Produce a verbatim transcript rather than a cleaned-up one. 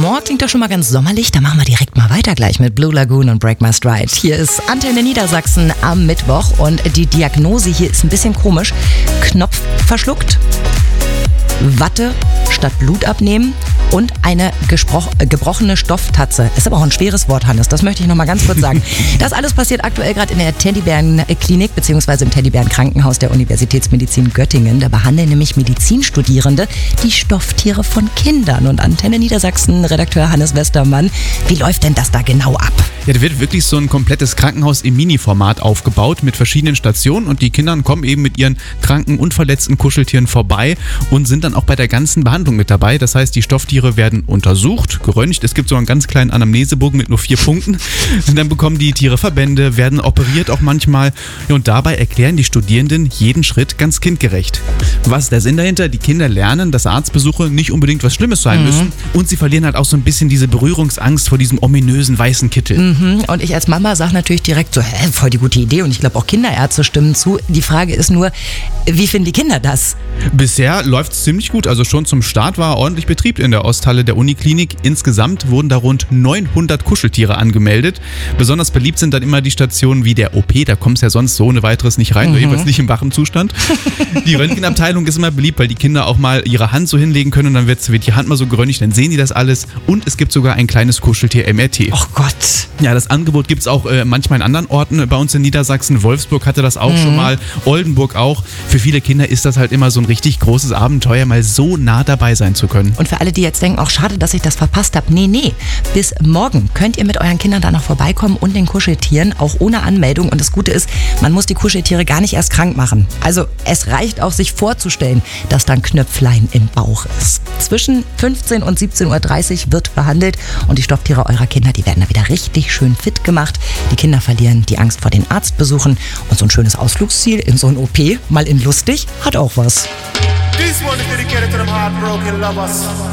Oh, klingt doch schon mal ganz sommerlich. Da machen wir direkt mal weiter gleich mit Blue Lagoon und Break My Stride. Hier ist Antenne Niedersachsen am Mittwoch und die Diagnose hier ist ein bisschen komisch. Knopf verschluckt, Watte statt Blut abnehmen und eine gespro- äh, gebrochene Stofftatze. Ist aber auch ein schweres Wort, Hannes, das möchte ich noch mal ganz kurz sagen. Das alles passiert aktuell gerade in der Teddybären-Klinik bzw. im Teddybären-Krankenhaus der Universitätsmedizin Göttingen. Da behandeln nämlich Medizinstudierende die Stofftiere von Kindern. Und Antenne Niedersachsen-Redakteur Hannes Westermann, wie läuft denn das da genau ab? Ja, da wird wirklich so ein komplettes Krankenhaus im Mini-Format aufgebaut mit verschiedenen Stationen und die Kinder kommen eben mit ihren kranken und verletzten Kuscheltieren vorbei und sind dann auch bei der ganzen Behandlung mit dabei. Das heißt, die Stofftiere werden untersucht, geröntgt. Es gibt so einen ganz kleinen Anamnesebogen mit nur vier Punkten. Und dann bekommen die Tiere Verbände, werden operiert auch manchmal. Und dabei erklären die Studierenden jeden Schritt ganz kindgerecht. Was ist der Sinn dahinter? Die Kinder lernen, dass Arztbesuche nicht unbedingt was Schlimmes sein mhm. müssen. Und sie verlieren halt auch so ein bisschen diese Berührungsangst vor diesem ominösen weißen Kittel. Mhm. Und ich als Mama sage natürlich direkt so, hä, voll die gute Idee. Und ich glaube auch Kinderärzte stimmen zu. Die Frage ist nur, wie finden die Kinder das? Bisher läuft es ziemlich gut. Also schon zum Start war ordentlich Betrieb in der Osthalle der Uniklinik. Insgesamt wurden da rund neunhundert Kuscheltiere angemeldet. Besonders beliebt sind dann immer die Stationen wie der O P. Da kommst du ja sonst so ohne weiteres nicht rein, mhm. oder jedenfalls nicht im wachen Zustand. Die Röntgenabteilung ist immer beliebt, weil die Kinder auch mal ihre Hand so hinlegen können und dann wird, wird die Hand mal so geröntgt, dann sehen die das alles. Und es gibt sogar ein kleines Kuscheltier-M R T. Oh Gott. Ja, das Angebot gibt es auch äh, manchmal in anderen Orten bei uns in Niedersachsen. Wolfsburg hatte das auch mhm. schon mal, Oldenburg auch. Für viele Kinder ist das halt immer so ein richtig großes Abenteuer, mal so nah dabei sein zu können. Und für alle, die jetzt denken, auch schade, dass ich das verpasst habe. Nee, nee. Bis morgen könnt ihr mit euren Kindern da noch vorbeikommen und den Kuscheltieren, auch ohne Anmeldung. Und das Gute ist, man muss die Kuscheltiere gar nicht erst krank machen. Also es reicht auch, sich vorzustellen, dass da ein Knöpflein im Bauch ist. Zwischen fünfzehn und siebzehn Uhr dreißig wird behandelt und die Stofftiere eurer Kinder, die werden da wieder richtig schön fit gemacht. Die Kinder verlieren die Angst vor den Arztbesuchen und so ein schönes Ausflugsziel in so ein O P, mal in lustig, hat auch was. This one is dedicated to them heartbroken lovers.